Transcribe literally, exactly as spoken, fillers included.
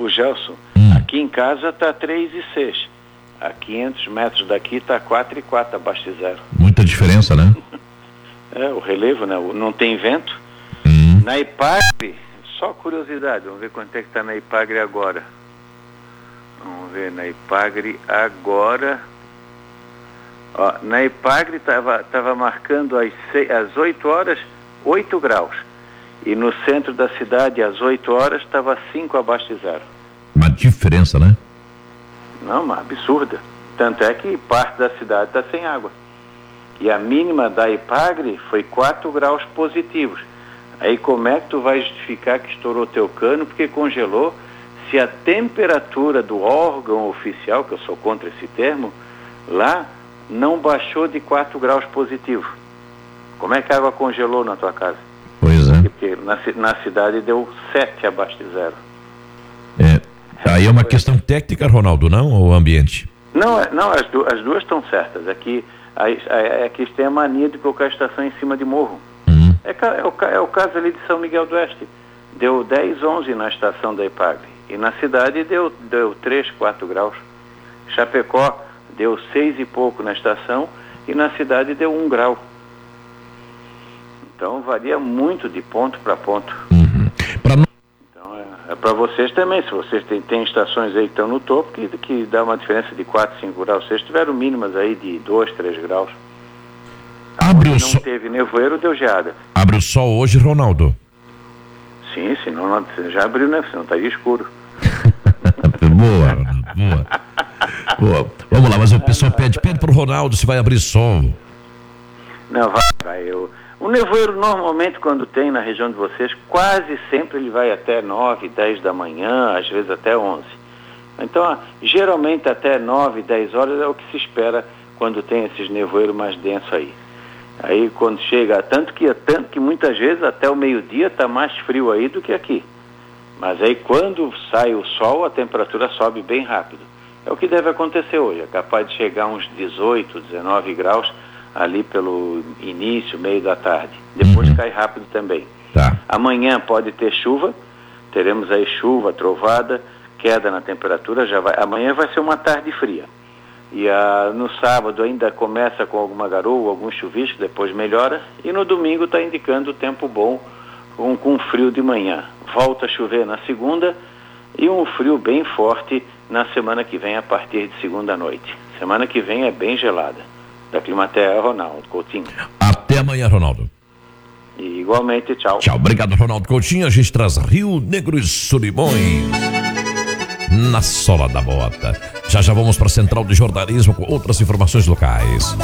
Ô Gelson, hum. aqui em casa está três e seis. A quinhentos metros daqui está quatro e quatro abaixo de zero. Muita diferença, né? É, o relevo, né? Não tem vento. Hum. Na Ipagre, só curiosidade, vamos ver quanto é que está na Ipagre agora. Vamos ver, na Ipagre agora... Ó, na Ipagre estava tava marcando às, seis, às oito horas, oito graus. E no centro da cidade, às oito horas, estava cinco abaixo de zero. Uma diferença, né? Não, uma absurda. Tanto é que parte da cidade está sem água. E a mínima da Ipagre foi quatro graus positivos. Aí como é que tu vai justificar que estourou teu cano porque congelou, se a temperatura do órgão oficial, que eu sou contra esse termo, lá não baixou de quatro graus positivo? Como é que a água congelou na tua casa? Pois é. Porque na, na cidade deu sete abaixo de zero. É. Aí é uma questão técnica, Ronaldo, não? Ou ambiente? Não, não as, du as duas estão certas. Aqui, a, a, a, aqui tem a mania de colocar a estação em cima de morro. Uhum. É, é, o, é o caso ali de São Miguel do Oeste. Deu dez, onze na estação da Ipagre. E na cidade deu, deu três, quatro graus. Chapecó deu seis e pouco na estação e na cidade deu um grau. Então varia muito de ponto para ponto. Uhum. Pra... Então é, é para vocês também, se vocês têm, têm estações aí que estão no topo, que, que dá uma diferença de quatro, cinco graus. Vocês tiveram mínimas aí de dois, três graus. Abre o não sol. teve nevoeiro, deu geada. Abre o sol hoje, Ronaldo? Sim, senão não, já abriu, né? Senão estaria escuro. Boa, boa. Boa. Vamos lá, mas o pessoal pede, pede pro Ronaldo se vai abrir sol. Não, vai, vai. Eu... O nevoeiro normalmente quando tem na região de vocês, quase sempre ele vai até nove, dez da manhã, às vezes até onze. Então, geralmente até nove, dez horas é o que se espera quando tem esses nevoeiros mais densos aí. Aí quando chega, tanto que, tanto que muitas vezes até o meio-dia está mais frio aí do que aqui. Mas aí quando sai o sol, a temperatura sobe bem rápido. É o que deve acontecer hoje, é capaz de chegar a uns dezoito, dezenove graus ali pelo início, meio da tarde. Depois uhum. cai rápido também. Tá. Amanhã pode ter chuva, teremos aí chuva, trovada, queda na temperatura, já vai, amanhã vai ser uma tarde fria. E a, no sábado ainda começa com alguma garoa, algum chuvisco, depois melhora, e no domingo está indicando tempo bom, com, com frio de manhã. Volta a chover na segunda e um frio bem forte na semana que vem, a partir de segunda noite. Semana que vem é bem gelada. Da Climaterra, Ronaldo Coutinho. Até amanhã, Ronaldo. E igualmente, tchau. Tchau, obrigado, Ronaldo Coutinho. A gente traz Rio Negro e Solimões na sola da bota. Já já vamos para a Central de Jornalismo com outras informações locais.